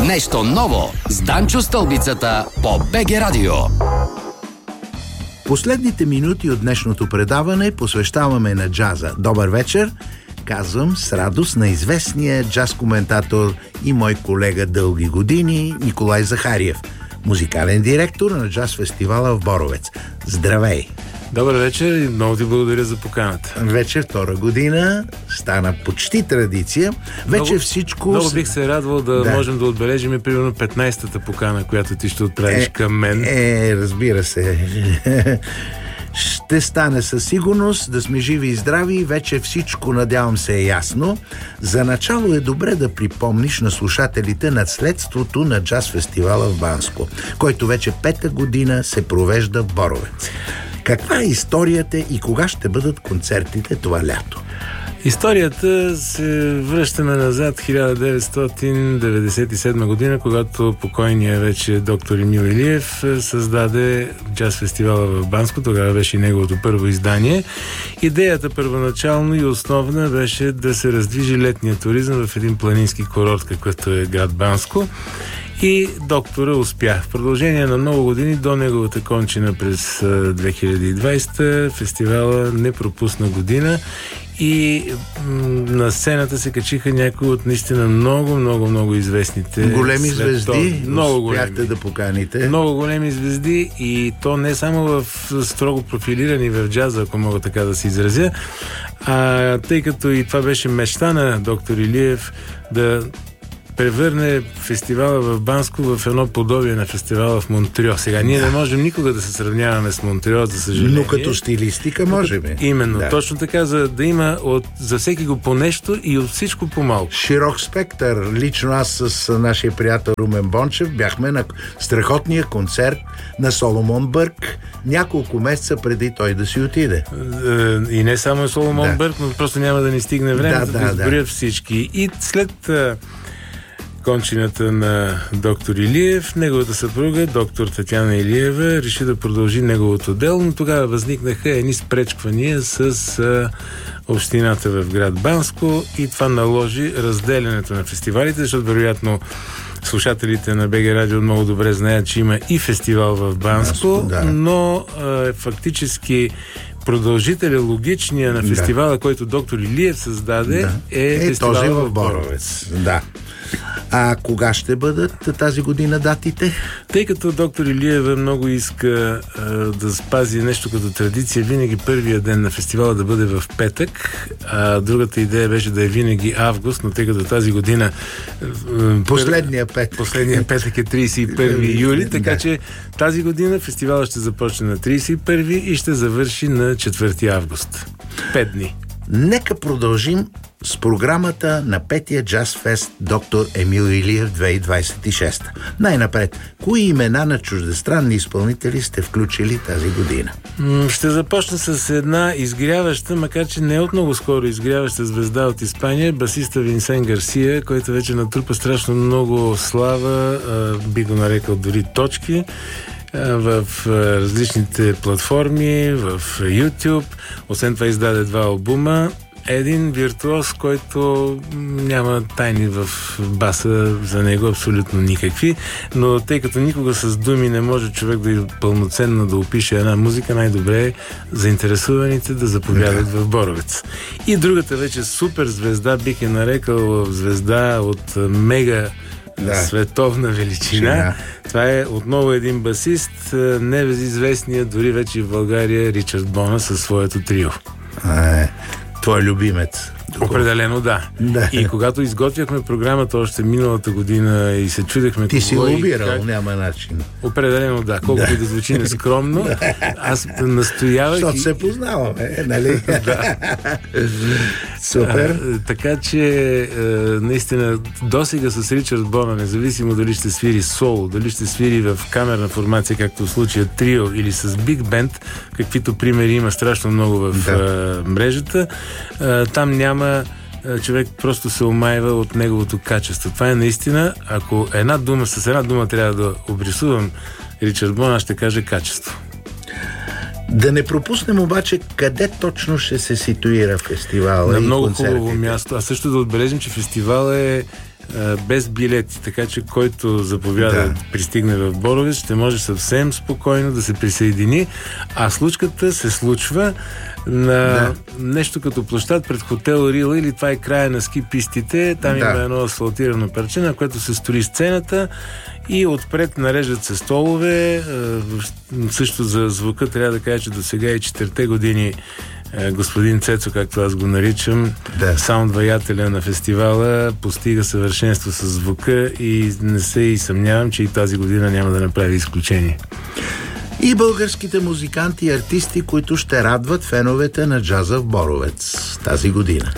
Нещо ново с Данчо Стълбицата по БГ Радио. Последните минути от днешното предаване посвещаваме на джаза. Добър вечер! Казвам с радост на известния джаз-коментатор и мой колега дълги години Николай Захариев, музикален директор на джаз-фестивала в Боровец. Здравей! Добър вечер и много ти благодаря за поканата. Вече втора година, стана почти традиция. Вече всичко... Много бих се радвал да можем да отбележим примерно 15-та покана, която ти ще отправиш към мен. Разбира се. Ще стане със сигурност, да сме живи и здрави. Вече всичко, надявам се, е ясно. За начало е добре да припомниш на слушателите наследството на джаз-фестивала в Банско, който вече 5-та година се провежда в Боровец. Каква е историята и кога ще бъдат концертите това лято? Историята се връщаме назад 1997 година, когато покойният вече доктор Емил Илиев създаде джаз-фестивала в Банско. Тогава беше и неговото първо издание. Идеята първоначално и основна беше да се раздвижи летния туризъм в един планински курорт, какъвто е град Банско. И доктора успя. В продължение на много години до неговата кончина през 2020 фестивала не пропусна година и на сцената се качиха някои от наистина много известните големи звезди. Много големи. Успяхте да поканите. Много големи звезди и то не само в строго профилирани в джаза, ако мога така да се изразя, тъй като и това беше мечта на доктор Илиев да превърне фестивала в Банско в едно подобие на фестивала в Монтрео. Сега ние не можем никога да се сравняваме с Монтрео, за съжаление. Но като стилистика можем. Именно, точно така, за да има за всеки го по нещо и от всичко по малко. Широк спектър. Лично аз с нашия приятел Румен Бончев бяхме на страхотния концерт на Соломон Бърк няколко месеца преди той да си отиде. И не само Соломон Бърк, но просто няма да ни стигне време да изборят всички. И след кончината на доктор Илиев, неговата съпруга, доктор Татяна Илиева, реши да продължи неговото дело, но тогава възникнаха едни спречквания с общината в град Банско и това наложи разделянето на фестивалите, защото вероятно слушателите на БГ Радио много добре знаят, че има и фестивал в Банско, но фактически продължителя, логичния на фестивала, който доктор Илиев създаде, е фестивал този в Боровец. Да. А кога ще бъдат тази година датите? Тъй като доктор Илиева много иска да спази нещо като традиция, винаги първия ден на фестивала да бъде в петък, а другата идея беше да е винаги август, но тъй като тази година последния петък е 31 юли, така че тази година фестивала ще започне на 31 и ще завърши на 4 август. 5 дни. Нека продължим с програмата на 5-я Джаз Фест доктор Емил Илиев 2026. Най-напред, кои имена на чуждестранни изпълнители сте включили тази година? Ще започна с една изгряваща, макар че не от много скоро изгряваща звезда от Испания, басиста Винсен Гарсия, който вече натрупа страшно много слава, би го нарекал дори точки, в различните платформи, в YouTube. Освен това издаде 2 албума. Един виртуоз, който няма тайни в баса за него, абсолютно никакви, но тъй като никога с думи не може човек да пълноценно да опише една музика, най-добре е заинтересуваните да заповядат в Боровец. И другата вече супер звезда, бих я нарекал звезда от мега световна величина. Това е отново един басист, небезизвестния дори вече в България Ричард Бона със своето трио. Твой любимец. Определено да. И когато изготвяхме програмата още миналата година и се чудехме... Ти си лобирал, няма начин. Определено да. Колкото и да звучи нескромно, аз настоявах... Защото се познаваме, нали? Супер. Така че наистина досега с Ричард Бона, независимо дали ще свири соло, дали ще свири в камерна формация, както в случая трио, или с биг бенд, каквито примери има страшно много в мрежата, там няма човек просто се омайва от неговото качество. Това е наистина, ако с една дума трябва да обрисувам Ричард Бон, аз ще кажа качество. Да не пропуснем обаче къде точно ще се ситуира фестивала. На много хубаво място. А също да отбележим, че фестивал е без билети, така че който заповяда да пристигне в Боровец, ще може съвсем спокойно да се присъедини, а случката се случва на нещо като площад пред хотел Рила, или това е края на ски пистите, там има едно асфалтирано парче, на което се строи сцената и отпред нареждат се столове. Също за звука трябва да кажа, че до сега и 4 години господин Цецо, както аз го наричам, саунд-ваятеля на фестивала, постига съвършенство с звука и не се и съмнявам, че и тази година няма да направи изключение. И българските музиканти и артисти, които ще радват феновете на джаза в Боровец тази година.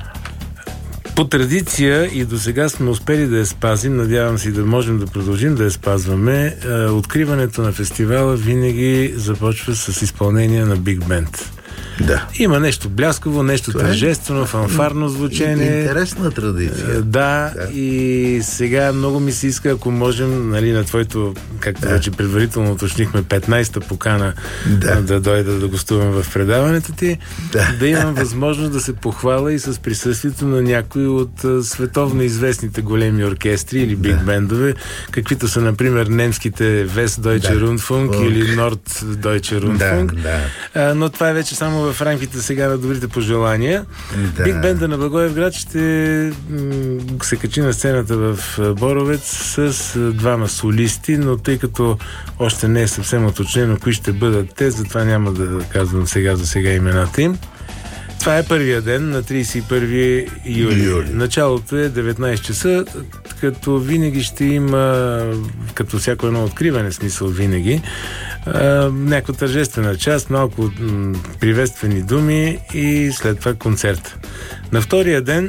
По традиция и до сега сме успели да я спазим, надявам се и да можем да продължим да я спазваме. Откриването на фестивала винаги започва с изпълнение на биг бенд. Да. Има нещо блясково, нещо тържествено, фанфарно звучение. Интересна традиция. И сега много ми се иска, ако можем, нали, на твоето, както вече предварително уточнихме, 15-та покана да дойда да гостувам в предаването ти, да имам възможност да се похваля и с присъствието на някои от световно известните големи оркестри или биг бендове, каквито са, например, немските West Deutsche Rundfunk или Nord Deutsche Rundfunk. Но това е вече само в рамките сега на добрите пожелания. Биг бенда на Благоевград ще се качи на сцената в Боровец с двама солисти, но тъй като още не е съвсем уточнено кои ще бъдат те, затова няма да казвам за сега имената им. Това е първия ден на 31 юли. Началото е 19 часа, като винаги ще има, като всяко едно откриване, смисъл винаги, някаква тържествена част, малко приветствени думи и след това концерт. На втория ден,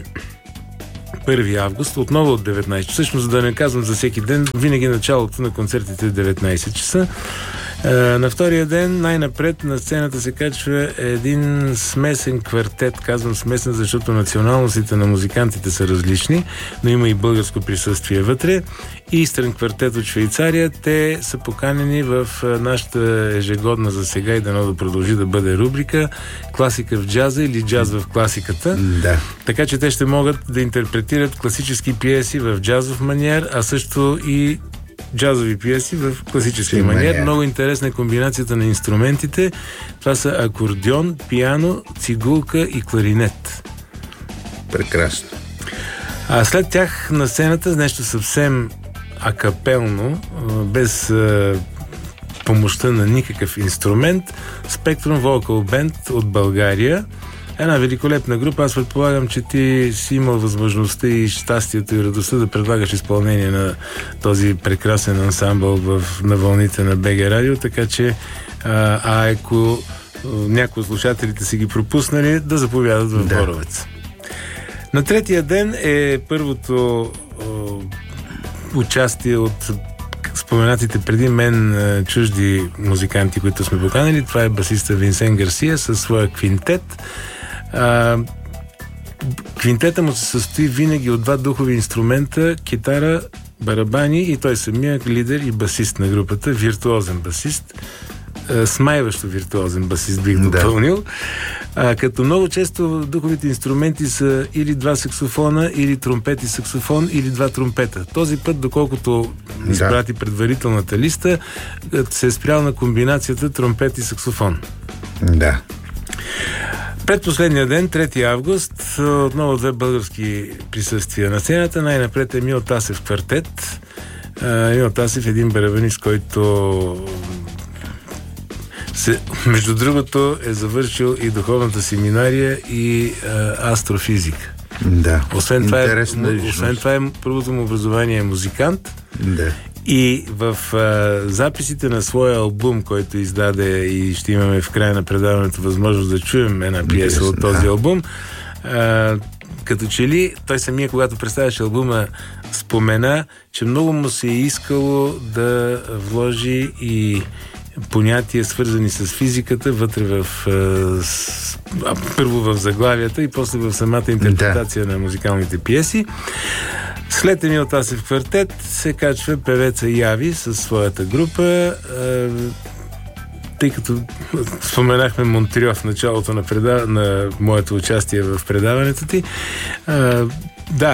1 август, отново от 19 часа, всъщност да не казвам за всеки ден, винаги началото на концертите е 19 часа. На втория ден най-напред на сцената се качва един смесен квартет. Казвам смесен, защото националностите на музикантите са различни, но има и българско присъствие вътре. Истрен квартет от Швейцария. Те са поканени в нашата ежегодна за сега и дано да продължи да бъде рубрика класика в джаза или джаз в класиката. Така че те ще могат да интерпретират класически пиеси в джазов маниер, а също и джазови пиеси в класически маниер. Много интересна е комбинацията на инструментите. Това са акордеон, пиано, цигулка и кларинет. Прекрасно. А след тях на сцената нещо съвсем акапелно, без помощта на никакъв инструмент, Spectrum Vocal Band от България. Една великолепна група. Аз предполагам, че ти си имал възможността и щастието и радостта да предлагаш изпълнение на този прекрасен ансамбъл на вълните на БГ Радио, така че ако някои от слушателите си ги пропуснали, да заповядат в Боровец. На третия ден е първото участие от споменатите преди мен чужди музиканти, които сме поканали. Това е басиста Винсен Гарсия със своя квинтет. Квинтета му се състои винаги от два духови инструмента, китара, барабани и той самия лидер и басист на групата, виртуозен басист, смайващо виртуозен басист бих допълнил. Като много често духовите инструменти са или два саксофона, или тромпет и саксофон, или два тромпета. Този път, доколкото изпрати предварителната листа, се е спрял на комбинацията тромпет и саксофон. Предпоследния ден, 3 август, отново две български присъствия на сцената. Най-напред е Емил Тасев квартет. Емил Тасев е един барабанист, който между другото е завършил и духовната семинария и астрофизика. Освен това, първото му образование е музикант. И в записите на своя албум, който издаде и ще имаме в края на предаването възможност да чуем една пиеса от този албум, като че ли той самия, когато представяше албума, спомена, че много му се е искало да вложи и понятия, свързани с физиката, вътре първо в заглавията и после в самата интерпретация на музикалните пиеси. След Емил Тасев квартет се качва певеца Яви със своята група. Тъй като споменахме Монтрио в началото на моето участие в предаването ти.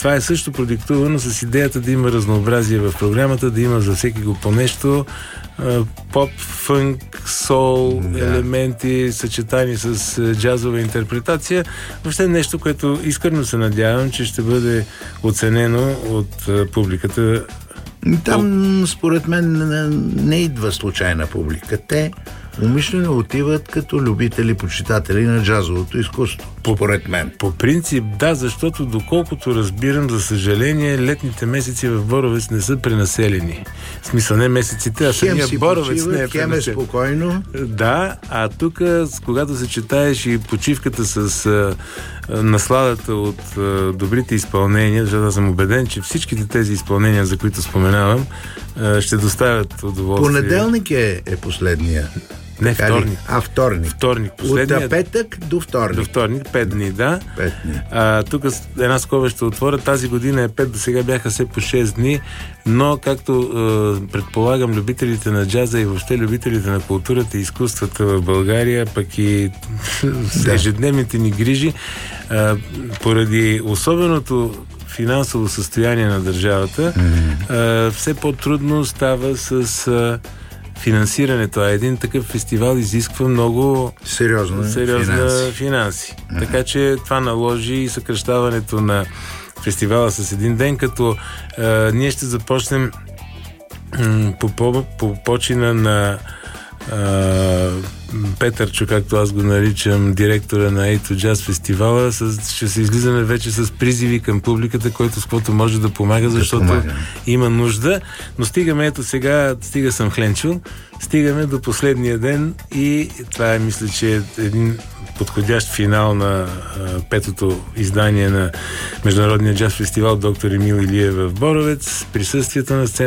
това е също продиктувано с идеята да има разнообразие в програмата, да има за всеки го по нещо. Поп, фънк, сол, елементи, съчетани с джазова интерпретация. Въобще нещо, което искрено се надявам, че ще бъде оценено от публиката. Там, според мен, не идва случайна публика. Те умишлено отиват като любители, почитатели на джазовото изкуство. Според мен. По принцип, да, защото доколкото разбирам, за съжаление, летните месеци в Боровец не са пренаселени. В смисъл, не месеците, а самия Боровец не е пренаселен. Хем е спокойно. Да, а тук, когато се четаеш и почивката с насладата от добрите изпълнения, защото аз съм убеден, че всичките тези изпълнения, за които споменавам, ще доставят удоволствие. Понеделник е последния. Не, вторник. Вторник. Вторник. От петък до вторник. До вторник, 5 дни, да. 5 дни. Тук една скоба ще отворя. Тази година е 5, до сега бяха все по 6 дни, но както предполагам, любителите на джаза и въобще любителите на културата и изкуствата в България, пък и ежедневните ни грижи, поради особеното финансово състояние на държавата, все по-трудно става с финансирането. А един такъв фестивал изисква много сериозна финанси. Така че това наложи и съкращаването на фестивала с един ден, като ние ще започнем по почина на Петърчо, както аз го наричам, директора на Ейто Джаз фестивала, ще се излизаме вече с призиви към публиката, който с каквото може да помага, защото има нужда. Но стига съм хленчил, стигаме до последния ден и това е, мисля, че е един подходящ финал на петото издание на Международния джаз фестивал Доктор Емил Илиев в Боровец. Присъствието на сцена